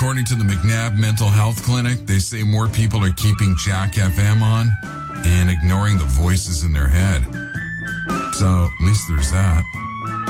According to the McNabb Mental Health Clinic, they say more people are keeping Jack FM on and ignoring the voices in their head. So, at least there's that.